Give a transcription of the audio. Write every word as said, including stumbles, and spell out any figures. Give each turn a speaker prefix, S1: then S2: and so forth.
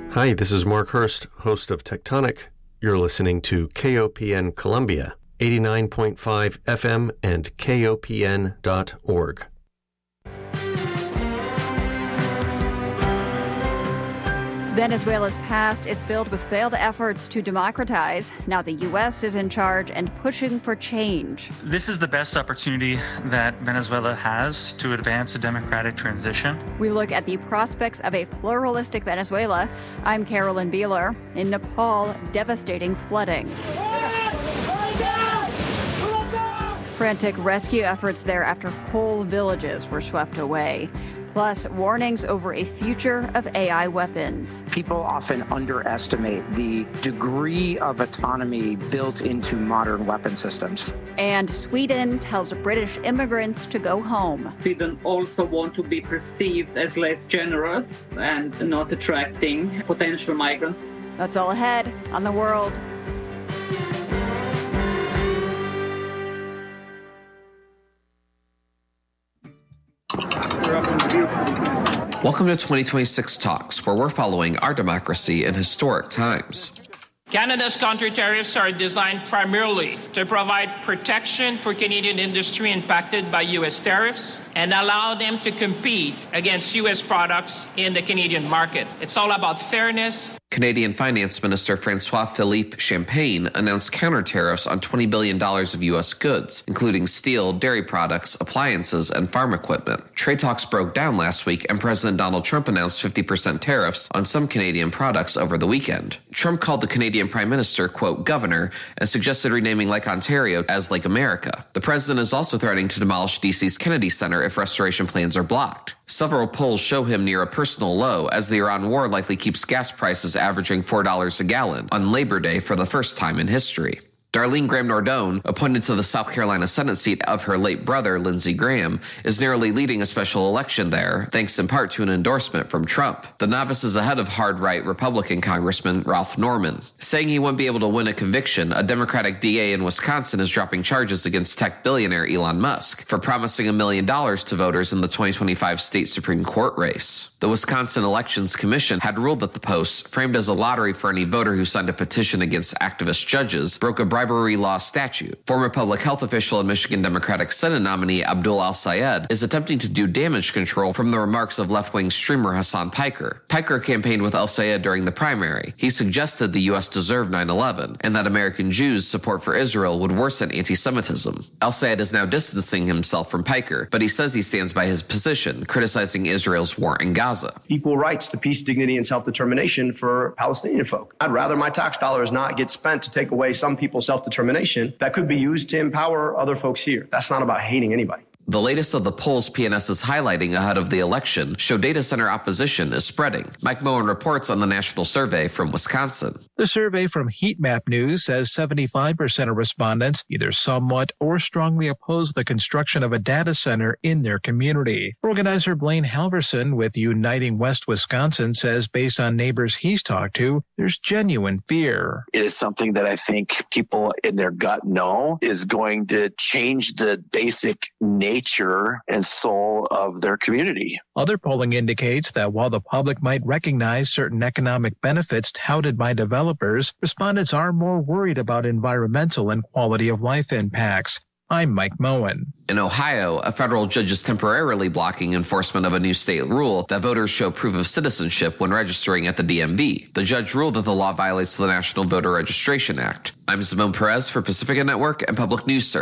S1: Hi, this is Mark Hurst, host of Tectonic. You're listening to K O P N Columbia, eighty-nine point five F M and K O P N dot org.
S2: Venezuela's past is filled with failed efforts to democratize. Now the U S is in charge and pushing for change.
S3: This is the best opportunity that Venezuela has to advance a democratic transition.
S2: We look at the prospects of a pluralistic Venezuela. I'm Carolyn Beeler. In Nepal, devastating flooding. Frantic rescue efforts there after whole villages were swept away. Plus, warnings over a future of A I weapons.
S4: People often underestimate the degree of autonomy built into modern weapon systems.
S2: And Sweden tells British immigrants to go home.
S5: Sweden also want to be perceived as less generous and not attracting potential migrants.
S2: That's all ahead on The World.
S6: Welcome to twenty twenty-six Talks, where we're following our democracy in historic times.
S7: Canada's counter tariffs are designed primarily to provide protection for Canadian industry impacted by U S tariffs and allow them to compete against U S products in the Canadian market. It's all about fairness.
S6: Canadian Finance Minister François-Philippe Champagne announced counter tariffs on twenty billion dollars of U S goods, including steel, dairy products, appliances, and farm equipment. Trade talks broke down last week, and President Donald Trump announced fifty percent tariffs on some Canadian products over the weekend. Trump called the Canadian Prime Minister, quote, governor, and suggested renaming Lake Ontario as Lake America. The president is also threatening to demolish D C's Kennedy Center if restoration plans are blocked. Several polls show him near a personal low, as the Iran war likely keeps gas prices averaging four dollars a gallon on Labor Day for the first time in history. Darlene Graham-Nardone, appointed to the South Carolina Senate seat of her late brother, Lindsey Graham, is narrowly leading a special election there, thanks in part to an endorsement from Trump. The novice is ahead of hard-right Republican Congressman Ralph Norman. Saying he won't be able to win a conviction, a Democratic D A in Wisconsin is dropping charges against tech billionaire Elon Musk for promising a million dollars to voters in the twenty twenty-five state Supreme Court race. The Wisconsin Elections Commission had ruled that the posts, framed as a lottery for any voter who signed a petition against activist judges, broke a bribery law statute. Former public health official and Michigan Democratic Senate nominee Abdul Al-Sayed is attempting to do damage control from the remarks of left-wing streamer Hassan Piker. Piker campaigned with Al-Sayed during the primary. He suggested the U S deserved nine eleven and that American Jews' support for Israel would worsen anti-Semitism. Al-Sayed is now distancing himself from Piker, but he says he stands by his position, criticizing Israel's war in Gaza.
S8: Equal rights to peace, dignity, and self-determination for Palestinian folk. I'd rather my tax dollars not get spent to take away some people's self-determination that could be used to empower other folks here. That's not about hating anybody.
S6: The latest of the polls P N S is highlighting ahead of the election show data center opposition is spreading. Mike Moen reports on the national survey from Wisconsin.
S9: The survey from Heatmap News says seventy-five percent of respondents either somewhat or strongly oppose the construction of a data center in their community. Organizer Blaine Halverson with Uniting West Wisconsin says based on neighbors he's talked to, there's genuine fear.
S10: It is something that I think people in their gut know is going to change the basic nature nature and soul of their community.
S9: Other polling indicates that while the public might recognize certain economic benefits touted by developers, respondents are more worried about environmental and quality of life impacts. I'm Mike Moen.
S6: In Ohio, a federal judge is temporarily blocking enforcement of a new state rule that voters show proof of citizenship when registering at the D M V. The judge ruled that the law violates the National Voter Registration Act. I'm Simone Perez for Pacifica Network and Public News Service.